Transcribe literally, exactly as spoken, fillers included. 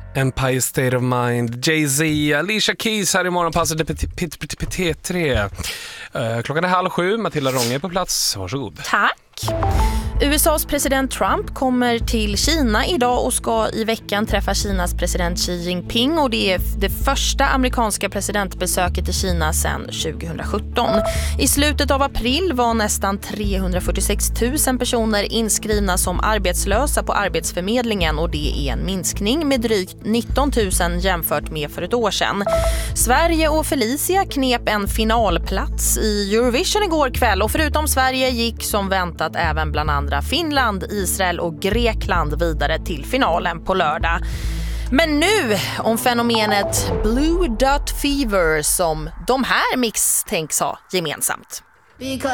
Empire State of Mind, Jay-Z, Alicia Keys här i morgonpasset P tre. Klockan är halv sju, Matilda Ronge är på plats. Varsågod. Tack. U S A:s president Trump kommer till Kina idag och ska i veckan träffa Kinas president Xi Jinping, och det är det första amerikanska presidentbesöket i Kina sedan tjugosjutton. I slutet av april var nästan trehundrafyrtiosex tusen personer inskrivna som arbetslösa på Arbetsförmedlingen, och det är en minskning med drygt nitton tusen jämfört med för ett år sedan. Sverige och Felicia knep en finalplats i Eurovision igår kväll, och förutom Sverige gick som väntat även bland andra Finland, Israel och Grekland vidare till finalen på lördag. Men nu om fenomenet Blue Dot Fever som de här mix tänks ha gemensamt.